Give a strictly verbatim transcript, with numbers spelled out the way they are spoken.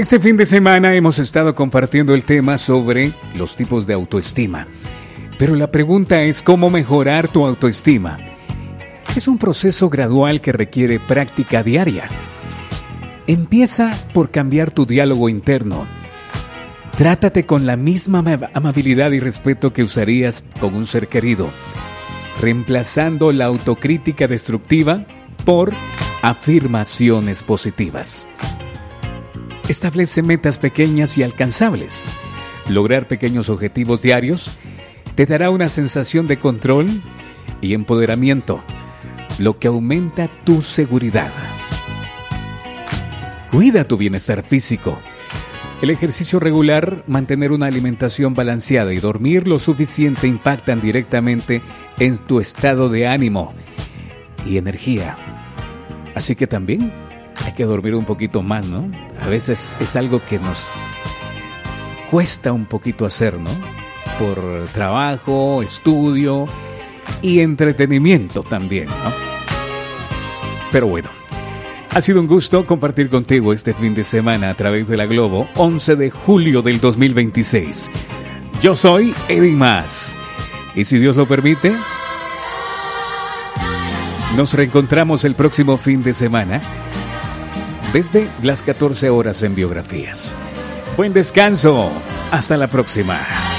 Este fin de semana hemos estado compartiendo el tema sobre los tipos de autoestima. Pero la pregunta es cómo mejorar tu autoestima. Es un proceso gradual que requiere práctica diaria. Empieza por cambiar tu diálogo interno. Trátate con la misma amabilidad y respeto que usarías con un ser querido, reemplazando la autocrítica destructiva por afirmaciones positivas. Establece metas pequeñas y alcanzables. Lograr pequeños objetivos diarios te dará una sensación de control y empoderamiento, lo que aumenta tu seguridad. Cuida tu bienestar físico. El ejercicio regular, mantener una alimentación balanceada y dormir lo suficiente impactan directamente en tu estado de ánimo y energía. Así que también hay que dormir un poquito más, ¿no? A veces es algo que nos cuesta un poquito hacer, ¿no? Por trabajo, estudio y entretenimiento también, ¿no? Pero bueno, ha sido un gusto compartir contigo este fin de semana a través de la Globo, once de julio del dos mil veintiséis. Yo soy Eddie Más. Y si Dios lo permite, nos reencontramos el próximo fin de semana desde las catorce horas en Biografías. Buen descanso. Hasta la próxima.